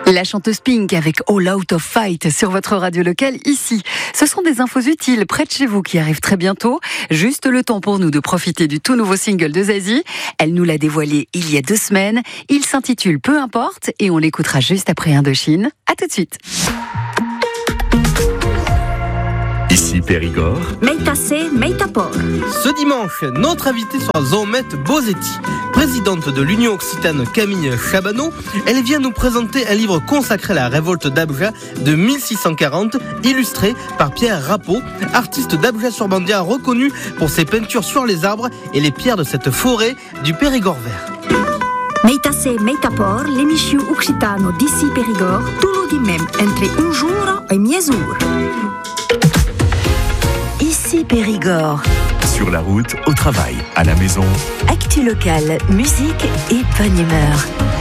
La chanteuse Pink avec All Out of Fight sur votre radio locale ici. Ce sont des infos utiles près de chez vous qui arrivent très bientôt. Juste le temps pour nous de profiter du tout nouveau single de Zazie. Elle nous l'a dévoilé il y a 2 semaines. Il s'intitule Peu importe et on l'écoutera juste après Indochine. À tout de suite. Ici Périgord. Meitase, Meitapor. Ce dimanche, notre invitée sera Zomette Bosetti, présidente de l'Union Occitane Camille Chabanot. Elle vient nous présenter un livre consacré à la révolte d'Abja de 1640, illustré par Pierre Rappeau, artiste d'Abja-sur-Bandia reconnu pour ses peintures sur les arbres et les pierres de cette forêt du Périgord vert. Meitase, Meitapor, l'émission Occitano d'ici Périgord, tout le dimanche, entre un jour et mi-jour. Ici Périgord. Sur la route, au travail, à la maison. Actu locale, musique et bonne humeur.